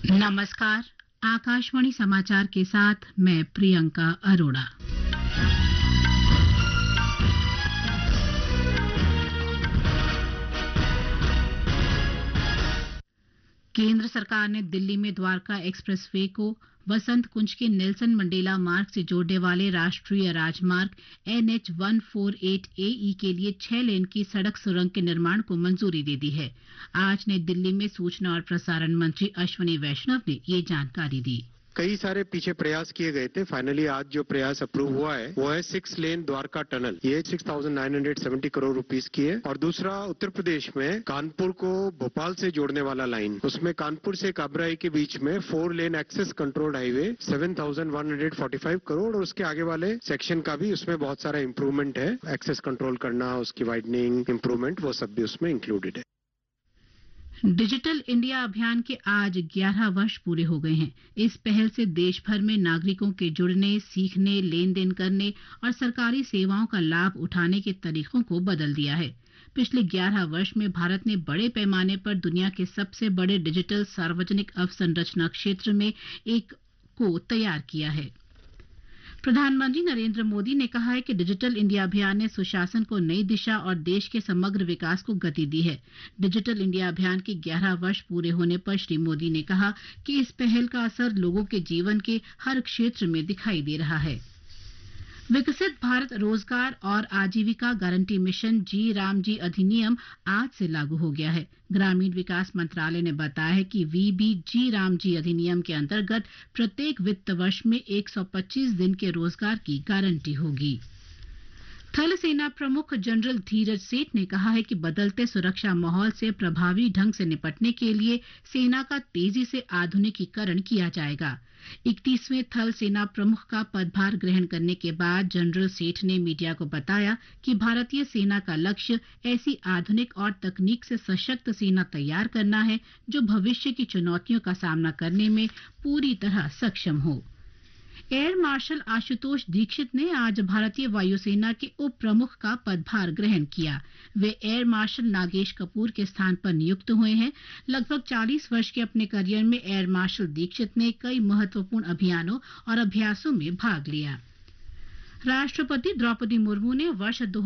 नमस्कार। आकाशवाणी समाचार के साथ मैं प्रियंका अरोड़ा। केंद्र सरकार ने दिल्ली में द्वारका एक्सप्रेसवे को वसंत कुंज के नेल्सन मंडेला मार्ग से जोड़ने वाले राष्ट्रीय राजमार्ग NH 148 AE के लिए 6 लेन की सड़क सुरंग के निर्माण को मंजूरी दे दी है। आज नई दिल्ली में सूचना और प्रसारण मंत्री अश्विनी वैष्णव ने ये जानकारी दी। कई सारे पीछे प्रयास किए गए थे। फाइनली आज जो प्रयास अप्रूव हुआ है वो है 6 लेन द्वारका टनल। ये 6,970 करोड़ रुपीस की है। और दूसरा उत्तर प्रदेश में कानपुर को भोपाल से जोड़ने वाला लाइन, उसमें कानपुर से काबराई के बीच में 4 लेन एक्सेस कंट्रोल्ड हाईवे 7,145 करोड़। और उसके आगे वाले सेक्शन का भी उसमें बहुत सारा इंप्रूवमेंट है। एक्सेस कंट्रोल करना, उसकी वाइडनिंग, इंप्रूवमेंट, वो सब भी उसमें इंक्लूडेड है। डिजिटल इंडिया अभियान के आज 11 वर्ष पूरे हो गए हैं। इस पहल से देश भर में नागरिकों के जुड़ने, सीखने, लेन देन करने और सरकारी सेवाओं का लाभ उठाने के तरीकों को बदल दिया है। पिछले 11 वर्ष में भारत ने बड़े पैमाने पर दुनिया के सबसे बड़े डिजिटल सार्वजनिक अवसंरचना क्षेत्र में एक को तैयार किया है। प्रधानमंत्री नरेंद्र मोदी ने कहा है कि डिजिटल इंडिया अभियान ने सुशासन को नई दिशा और देश के समग्र विकास को गति दी है। डिजिटल इंडिया अभियान के 11 वर्ष पूरे होने पर श्री मोदी ने कहा कि इस पहल का असर लोगों के जीवन के हर क्षेत्र में दिखाई दे रहा है। विकसित भारत रोजगार और आजीविका गारंटी मिशन जी राम जी अधिनियम आज से लागू हो गया है। ग्रामीण विकास मंत्रालय ने बताया है कि वीबी जी राम जी अधिनियम के अंतर्गत प्रत्येक वित्त वर्ष में 125 दिन के रोजगार की गारंटी होगी। थल सेना प्रमुख जनरल धीरज सेठ ने कहा है कि बदलते सुरक्षा माहौल से प्रभावी ढंग से निपटने के लिए सेना का तेजी से आधुनिकीकरण किया जाएगा। 31वें थल सेना प्रमुख का पदभार ग्रहण करने के बाद जनरल सेठ ने मीडिया को बताया कि भारतीय सेना का लक्ष्य ऐसी आधुनिक और तकनीक से सशक्त सेना तैयार करना है जो भविष्य की चुनौतियों का सामना करने में पूरी तरह सक्षम हो। एयर मार्शल आशुतोष दीक्षित ने आज भारतीय वायुसेना के उप प्रमुख का पदभार ग्रहण किया। वे एयर मार्शल नागेश कपूर के स्थान पर नियुक्त हुए हैं। लगभग 40 वर्ष के अपने करियर में एयर मार्शल दीक्षित ने कई महत्वपूर्ण अभियानों और अभ्यासों में भाग लिया। राष्ट्रपति द्रौपदी मुर्मू ने वर्ष